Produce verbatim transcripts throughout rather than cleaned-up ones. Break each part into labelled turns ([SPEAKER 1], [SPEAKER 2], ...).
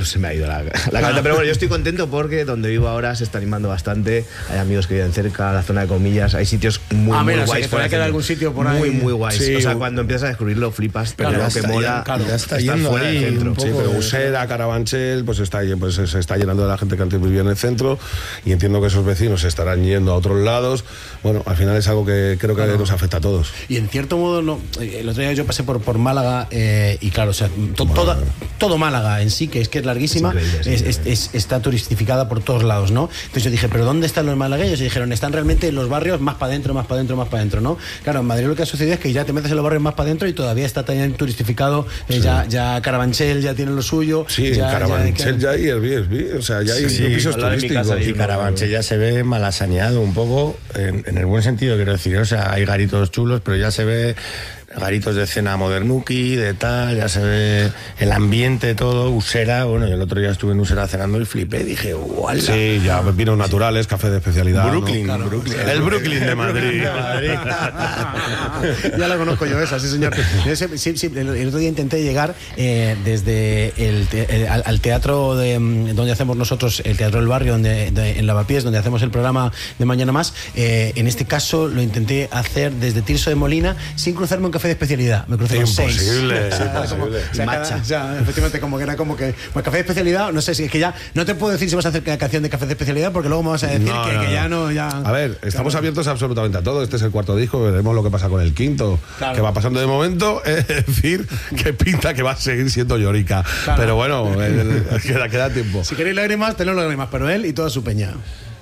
[SPEAKER 1] no se me ha ido la, la cabeza, pero bueno, yo estoy contento porque donde vivo ahora se está animando bastante, hay amigos que viven cerca, la zona de Comillas, hay sitios muy,
[SPEAKER 2] ah,
[SPEAKER 1] muy
[SPEAKER 2] menos,
[SPEAKER 1] guays.
[SPEAKER 2] O sea, que te queda algún sitio por ahí.
[SPEAKER 1] Muy, muy guays.
[SPEAKER 3] Sí,
[SPEAKER 1] o sea, cuando empiezas a descubrirlo, flipas, pero
[SPEAKER 3] claro,
[SPEAKER 1] lo que
[SPEAKER 3] está,
[SPEAKER 1] mola
[SPEAKER 3] ya, claro, ya está
[SPEAKER 1] está
[SPEAKER 3] yendo
[SPEAKER 1] fuera
[SPEAKER 3] ahí
[SPEAKER 1] del centro.
[SPEAKER 3] un poco.
[SPEAKER 1] Sí,
[SPEAKER 3] pero Usera, Carabanchel, pues, está, pues se está llenando de la gente que antes vivía en el centro, y entiendo que esos vecinos se estarán yendo a otros lados. Bueno, al final es algo que creo que claro. nos afecta a todos.
[SPEAKER 2] Y en cierto modo, no, el otro día yo pasé por, por Málaga eh, y claro, o sea, to, toda, todo Málaga en sí, que es que es larguísima, es es, es, es, está turistificada por todos lados, ¿no? Entonces yo dije, ¿pero dónde están los malagueños? Y dijeron, están realmente en los barrios más para adentro, más para adentro, más para adentro, ¿no? Claro, en Madrid lo que ha sucedido es que ya te metes en los barrios más para adentro y todavía está también turistificado, eh, sí. ya, ya Carabanchel ya tiene lo suyo.
[SPEAKER 3] Sí,
[SPEAKER 2] ya,
[SPEAKER 3] Carabanchel ya,
[SPEAKER 2] ya
[SPEAKER 3] hay Airbnb, o sea, ya hay
[SPEAKER 4] sí,
[SPEAKER 3] pisos turísticos.
[SPEAKER 4] Y Carabanchel ya se ve malasaneado un poco, en, en el buen sentido, quiero decir, o sea, hay garitos chulos, pero ya se ve garitos de cena modernuki, de tal, ya se ve el ambiente, todo, Usera. Bueno, yo el otro día estuve en Usera cenando y flipé, dije, ¡guau!
[SPEAKER 3] Sí, ya vinos naturales, café de especialidad.
[SPEAKER 4] Brooklyn,
[SPEAKER 3] ¿no? Claro,
[SPEAKER 4] Brooklyn.
[SPEAKER 3] El Brooklyn de Madrid.
[SPEAKER 2] Ya la conozco yo esa, sí señor. Sí, sí, el, el otro día intenté llegar eh, desde el, el, al, al teatro de, donde hacemos nosotros, el Teatro del Barrio, donde, de, en Lavapiés, donde hacemos el programa de Mañana Más. Eh, en este caso lo intenté hacer desde Tirso de Molina sin cruzarme un café de especialidad. Me crucé con seis.
[SPEAKER 3] Imposible,
[SPEAKER 2] o sea,
[SPEAKER 3] imposible.
[SPEAKER 2] Como, o sea, cada, o sea, efectivamente, como que era como que. Pues café de especialidad, no sé si es que ya. No te puedo decir si vas a hacer canción de café de especialidad porque luego me vas a decir no, que, no, que ya no. Ya,
[SPEAKER 3] a ver, estamos claro. abiertos absolutamente a todo. Este es el cuarto disco, veremos lo que pasa con el quinto. Claro. Que va pasando de momento, es decir, que pinta que va a seguir siendo Llorica. Claro. Pero bueno, el, el, queda, queda tiempo.
[SPEAKER 2] Si queréis lágrimas, tened lágrimas, pero él y toda su peña.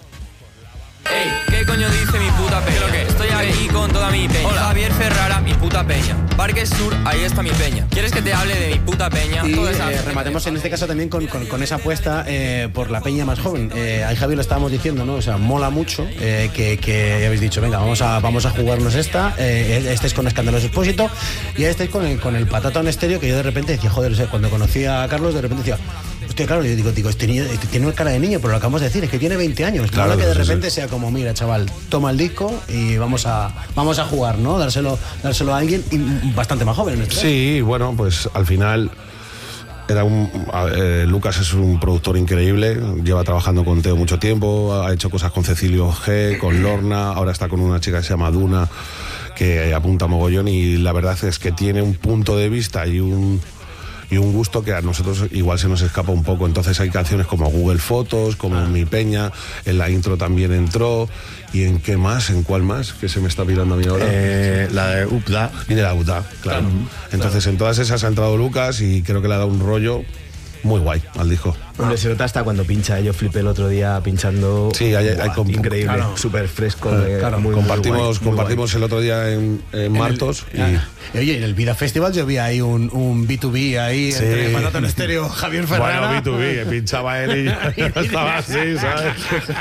[SPEAKER 5] Ey, ¿qué coño dice mi puta peña? ¿Qué? Estoy aquí con toda mi peña. Hola. Javier Ferrara, mi puta peña. Parque Sur, ahí está mi peña. ¿Quieres que te hable de mi puta peña?
[SPEAKER 2] Y eh, rematemos en este caso también con, con, con esa apuesta eh, por la peña más joven. Eh, ahí Javier lo estábamos diciendo, ¿no? O sea, mola mucho eh, que, que habéis dicho, venga, vamos a, vamos a jugarnos esta. Eh, estáis con Escandaloso Expósito y ahí estáis con el, con el Patatón Estéreo, que yo de repente decía, joder, o sea, cuando conocí a Carlos, de repente decía, hostia, claro, yo digo, digo este niño este tiene cara de niño, pero lo acabamos de decir, es que tiene veinte años. Claro, que de repente sí. sea como, mira, chaval, toma el disco y vamos a vamos a jugar, ¿no? Dárselo, dárselo a alguien bastante más joven. ¿No?
[SPEAKER 3] Sí, bueno, pues al final era un eh, Lucas es un productor increíble, lleva trabajando con Teo mucho tiempo, ha hecho cosas con Cecilio G, con Lorna, ahora está con una chica que se llama Duna, que apunta mogollón, y la verdad es que tiene un punto de vista y un y un gusto que a nosotros igual se nos escapa un poco. Entonces hay canciones como Google Fotos, como ah. Mi Peña, en la intro también entró. ¿Y en qué más? ¿En cuál más? Que se me está pirando a mí ahora.
[SPEAKER 4] Eh, la de Upda.
[SPEAKER 3] Y de la Upda, claro. claro. Entonces claro. en todas esas ha entrado Lucas y creo que le ha dado un rollo muy guay al disco.
[SPEAKER 1] Hombre, se nota hasta cuando pincha. Yo flipé el otro día pinchando.
[SPEAKER 3] Sí, hay, hay comp-
[SPEAKER 1] increíble,
[SPEAKER 3] claro.
[SPEAKER 1] súper fresco.
[SPEAKER 3] Claro,
[SPEAKER 1] eh,
[SPEAKER 3] claro.
[SPEAKER 1] Muy,
[SPEAKER 3] compartimos
[SPEAKER 1] muy guay,
[SPEAKER 3] compartimos
[SPEAKER 1] muy
[SPEAKER 3] el otro día en, en Martos.
[SPEAKER 2] El, y... Oye, en el Vida Festival yo vi ahí un, un B dos B ahí, sí. entre Patatón Estéreo, Javier Ferrara.
[SPEAKER 3] Bueno, B dos B, que pinchaba él y yo estaba así, ¿sabes?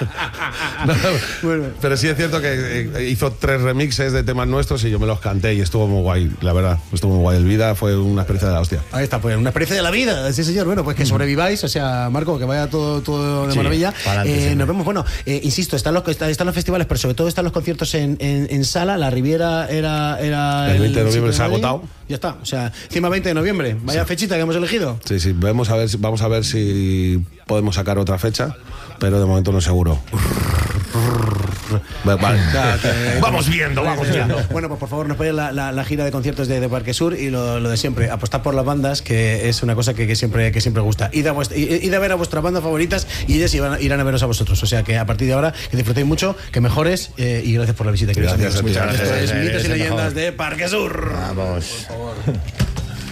[SPEAKER 3] No, bueno. Pero sí es cierto que hizo tres remixes de temas nuestros y yo me los canté y estuvo muy guay, la verdad. Estuvo muy guay. El Vida fue una experiencia de la hostia.
[SPEAKER 2] Ahí está, pues una experiencia de la vida, sí señor. Bueno, pues que sobreviváis, o sea, Marco, que vaya todo, todo de sí, maravilla. Eh, nos vemos, bueno, eh, insisto, están los, están los festivales, pero sobre todo están los conciertos en, en, en sala. La Riviera era, era
[SPEAKER 3] el veinte de noviembre se ha agotado.
[SPEAKER 2] Ya está, o sea, encima veinte de noviembre, vaya sí. fechita que hemos elegido.
[SPEAKER 3] Sí, sí, vamos a ver, vamos a ver si podemos sacar otra fecha, pero de momento no seguro. Vale.
[SPEAKER 2] Ya, que,
[SPEAKER 3] vamos viendo, vamos viendo.
[SPEAKER 2] Bueno, pues por favor, nos ponéis la, la, la gira de conciertos de, de Parque Sur y lo, lo de siempre, apostad por las bandas, que es una cosa que, que siempre que siempre gusta. Id a, vuestra, id a ver a vuestras bandas favoritas y ellas irán, irán a veros a vosotros. O sea que a partir de ahora, que disfrutéis mucho, que mejores eh, y gracias por la visita.
[SPEAKER 3] Gracias,
[SPEAKER 2] gracias,
[SPEAKER 3] gracias,
[SPEAKER 2] Esto
[SPEAKER 3] gracias,
[SPEAKER 2] es Mitos y Leyendas
[SPEAKER 4] mejor.
[SPEAKER 2] de Parque Sur.
[SPEAKER 4] Vamos.
[SPEAKER 2] Por favor.